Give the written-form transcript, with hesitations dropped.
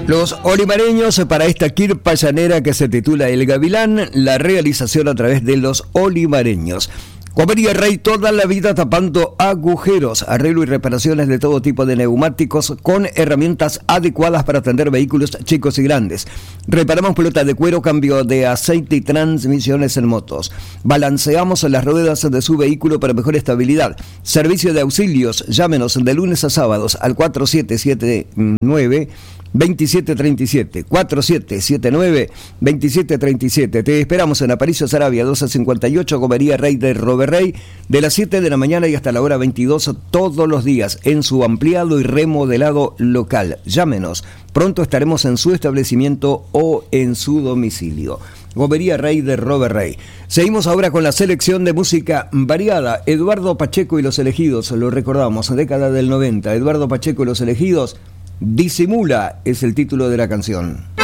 Los olimareños para esta quirpa llanera que se titula El Gavilán, la realización a través de los olimareños. Gomería Rey, toda la vida tapando agujeros, arreglo y reparaciones de todo tipo de neumáticos con herramientas adecuadas para atender vehículos chicos y grandes. Reparamos pelota de cuero, cambio de aceite y transmisiones en motos. Balanceamos las ruedas de su vehículo para mejor estabilidad. Servicio de auxilios, llámenos de lunes a sábados al 4779-2737, 4779-2737. Te esperamos en Aparicio Saravia 1258, Gomería Rey de Robert Rey, de las 7 de la mañana y hasta la hora 22 todos los días en su ampliado y remodelado local. Llámenos, pronto estaremos en su establecimiento o en su domicilio. Gomería Rey de Robert Rey. Seguimos ahora con la selección de música variada. Eduardo Pacheco y los Elegidos, lo recordamos, década del 90. Eduardo Pacheco y los Elegidos, Disimula es el título de la canción.